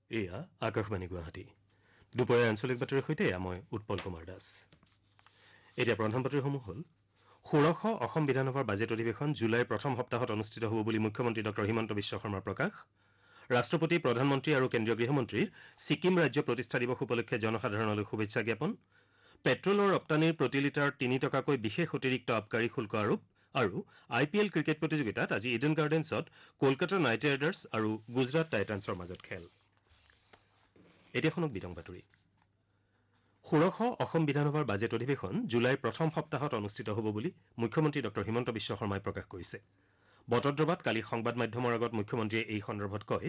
এয়া আকাশবাণী গুৱাহাটী দুপৰীয়া আঞ্চলিক বাতৰিৰ সৈতে মই উৎপল কুমাৰ দাস। এতিয়া প্ৰধান বাতৰিসমূহ হ'ল ১৬শ অসম বিধানসভাৰ বাজেট অধিৱেশন জুলাইৰ প্ৰথম সপ্তাহত অনুষ্ঠিত হ'ব বুলি মুখ্যমন্ত্ৰী ডঃ হিমন্ত বিশ্ব শৰ্মাৰ প্ৰকাশ। ৰাষ্ট্ৰপতি প্ৰধানমন্ত্ৰী আৰু কেন্দ্ৰীয় গৃহমন্ত্ৰীৰ ছিকিম ৰাজ্য প্ৰতিষ্ঠা দিৱস উপলক্ষে জনসাধাৰণলৈ শুভেচ্ছা জ্ঞাপন। পেট্ৰলৰ ৰপ্তানিৰ প্ৰতি লিটাৰত ৩ টকাকৈ বিশেষ অতিৰিক্ত আবকাৰী শুল্ক আৰোপ আৰু IPL ক্ৰিকেট প্ৰতিযোগিতাত আজি ইডেন গাৰ্ডেন্ছত কলকাতা নাইট ৰাইডাৰ্ছ আৰু গুজৰাট টাইটান্ছৰ মাজত খেল। এতিয়া শুনক বিতং বাতৰি। ১৬শ অসম বিধানসভাৰ বাজেট অধিৱেশন জুলাইৰ প্ৰথম সপ্তাহত অনুষ্ঠিত হ'ব বুলি মুখ্যমন্ত্ৰী ডঃ হিমন্ত বিশ্ব শৰ্মাই প্ৰকাশ কৰিছে। বটদ্ৰৱাত কালি সংবাদ মাধ্যমৰ আগত মুখ্যমন্ত্ৰীয়ে এই সন্দৰ্ভত কয়